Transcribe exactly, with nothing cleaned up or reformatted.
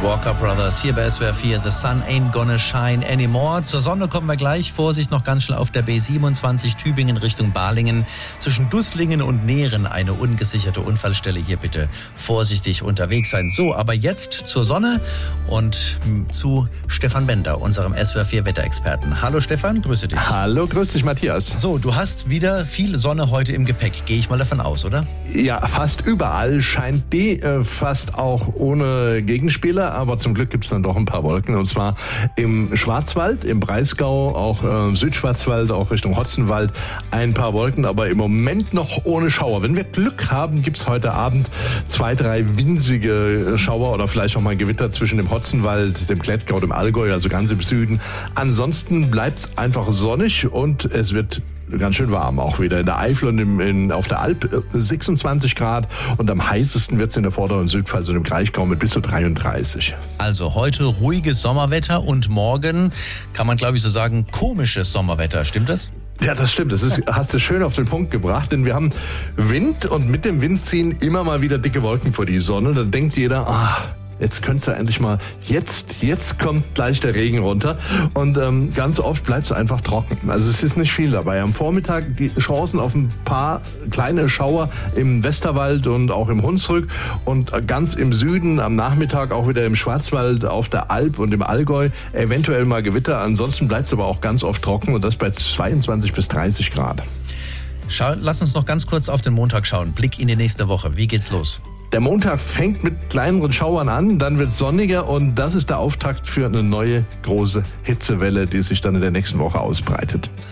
Walker Brothers hier bei S W R vier. The sun ain't gonna shine anymore. Zur Sonne kommen wir gleich. Vorsicht noch ganz schnell auf der B siebenundzwanzig Tübingen Richtung Balingen. Zwischen Dusslingen und Nehren eine ungesicherte Unfallstelle. Hier bitte vorsichtig unterwegs sein. So, aber jetzt zur Sonne und zu Stefan Bender, unserem S W R vier Wetterexperten. Hallo Stefan, grüße dich. Hallo, grüß dich Matthias. So, du hast wieder viel Sonne heute im Gepäck. Gehe ich mal davon aus, oder? Ja, fast überall scheint die, äh, fast auch ohne Gegenspieler, aber zum Glück gibt es dann doch ein paar Wolken, und zwar im Schwarzwald, im Breisgau, auch äh, Südschwarzwald, auch Richtung Hotzenwald ein paar Wolken, aber im Moment noch ohne Schauer. Wenn wir Glück haben, gibt es heute Abend zwei, drei winzige Schauer oder vielleicht auch mal ein Gewitter zwischen dem Hotzenwald, dem Klettgau, dem Allgäu, also ganz im Süden. Ansonsten bleibt es einfach sonnig und es wird ganz schön warm auch wieder. In der Eifel und im, in, auf der Alp sechsundzwanzig Grad und am heißesten wird es in der vorderen Südpfalz und im Kraichgau mit bis zu dreiunddreißig. Also heute ruhiges Sommerwetter und morgen kann man, glaube ich, so sagen, komisches Sommerwetter. Stimmt das? Ja, das stimmt. Das ist, hast du schön auf den Punkt gebracht, denn wir haben Wind und mit dem Wind ziehen immer mal wieder dicke Wolken vor die Sonne. Dann denkt jeder, ah, jetzt könntest du endlich mal, jetzt, jetzt kommt gleich der Regen runter. Und ähm, ganz oft bleibt es einfach trocken. Also es ist nicht viel dabei. Am Vormittag die Chancen auf ein paar kleine Schauer im Westerwald und auch im Hunsrück. Und ganz im Süden am Nachmittag auch wieder im Schwarzwald, auf der Alp und im Allgäu eventuell mal Gewitter. Ansonsten bleibt es aber auch ganz oft trocken und das bei zweiundzwanzig bis dreißig Grad. Schau, lass uns noch ganz kurz auf den Montag schauen. Blick in die nächste Woche. Wie geht's los? Der Montag fängt mit kleineren Schauern an, dann wird es sonniger und das ist der Auftakt für eine neue große Hitzewelle, die sich dann in der nächsten Woche ausbreitet.